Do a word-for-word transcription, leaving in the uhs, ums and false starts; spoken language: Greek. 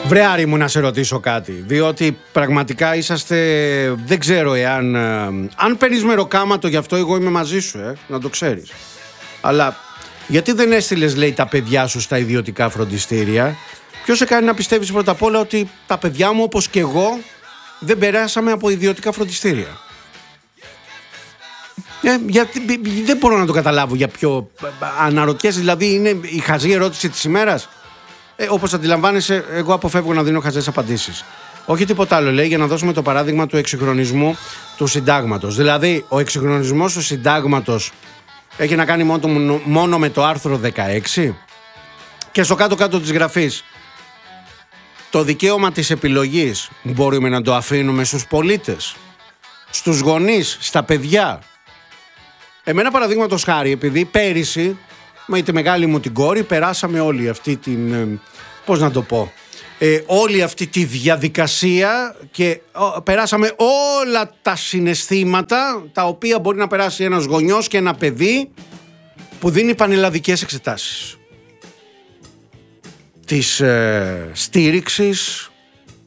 Βρε Άρη μου, να σε ρωτήσω κάτι, διότι πραγματικά είσαστε, δεν ξέρω εάν, αν παίρνεις μεροκάματο, γι' αυτό εγώ είμαι μαζί σου, ε, να το ξέρεις. Αλλά γιατί δεν έστειλες, λέει, τα παιδιά σου στα ιδιωτικά φροντιστήρια? Ποιος σε κάνει να πιστεύεις πρώτα απ' όλα ότι τα παιδιά μου, όπως και εγώ, δεν περάσαμε από ιδιωτικά φροντιστήρια? Ε, γιατί, δεν μπορώ να το καταλάβω για ποιο. Αναρωτιέσαι, δηλαδή είναι η χαζή ερώτηση της ημέρας. Ε, όπως αντιλαμβάνεσαι, εγώ αποφεύγω να δίνω χαζές απαντήσεις. Όχι τίποτα άλλο, λέει, για να δώσουμε το παράδειγμα του εξυγχρονισμού του συντάγματος. Δηλαδή, ο εξυγχρονισμός του συντάγματος έχει να κάνει μόνο, μόνο με το άρθρο δεκαέξι και στο κάτω-κάτω της γραφής. Το δικαίωμα της επιλογής μπορούμε να το αφήνουμε στους πολίτες, στους γονείς, στα παιδιά. Εμένα, παραδείγματος χάρη, επειδή πέρυσι με τη μεγάλη μου την κόρη περάσαμε όλη αυτή την, πώς να το πω, ε, όλη αυτή τη διαδικασία και ο, περάσαμε όλα τα συναισθήματα τα οποία μπορεί να περάσει ένας γονιός και ένα παιδί που δίνει πανελλαδικές εξετάσεις. Της ε, στήριξης,